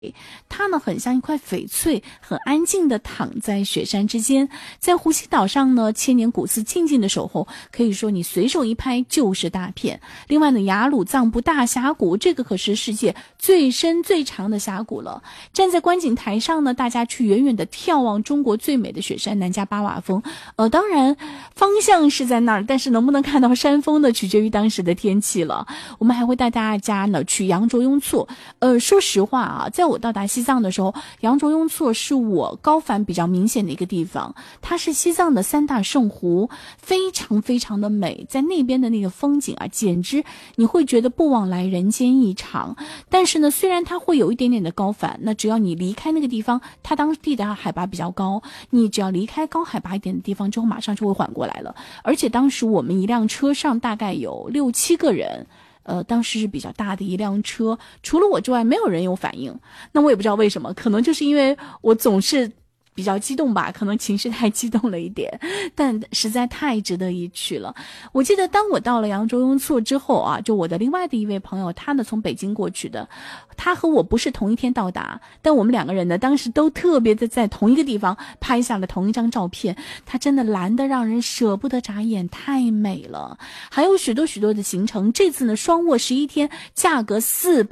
它呢很像一块翡翠，很安静地躺在雪山之间。在湖西岛上呢，千年古寺静静的守候，可以说你随手一拍就是大片。另外呢，雅鲁藏布大峡谷，这个可是世界最深最长的峡谷了。站在观景台上呢，大家去远远地眺望中国最美的雪山南迦巴瓦峰。当然方向是在那儿，但是能不能看到山峰呢，取决于当时的天气了。我们还会带大家呢去羊卓雍措。说实话啊，在我到达西藏的时候，羊卓雍措是我高反比较明显的一个地方。它是西藏的3大圣湖，非常非常的美，在那边的那个风景啊，简直你会觉得不往来人间一场。但是呢，虽然它会有一点点的高反，那只要你离开那个地方，它当地的海拔比较高，你只要离开高海拔一点的地方之后，马上就会缓过来了。而且当时我们一辆车上大概有6、7个人。当时是比较大的一辆车，除了我之外没有人有反应。那我也不知道为什么，可能就是因为我总是比较激动吧，可能情绪太激动了一点，但实在太值得一去了。我记得当我到了羊卓雍措之后啊，就我的另外的一位朋友，他呢从北京过去的，他和我不是同一天到达，但我们2个人呢当时都特别的在同一个地方拍下了同一张照片。他真的蓝得让人舍不得眨眼，太美了。还有许多许多的行程，这次呢双卧11天，价格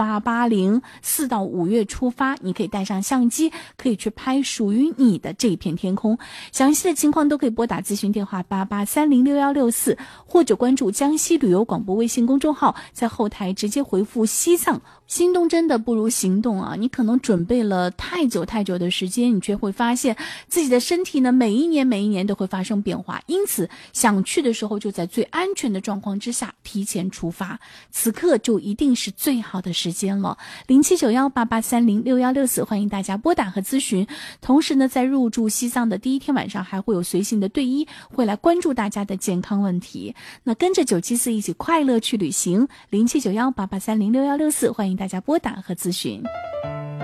4880，4到5月出发，你可以带上相机，可以去拍属于你的这片天空。详细的情况都可以拨打咨询电话88306164，或者关注江西旅游广播微信公众号，在后台直接回复西藏。心动真的不如行动啊！你可能准备了太久太久的时间，你却会发现自己的身体呢每一年都会发生变化。因此想去的时候，就在最安全的状况之下提前出发，此刻就一定是最好的时间了。079188306164，欢迎大家拨打和咨询。同时呢，在入住西藏的第一天晚上，还会有随行的队医会来关注大家的健康问题。那跟着974一起快乐去旅行，079188306164，欢迎大家拨打和咨询。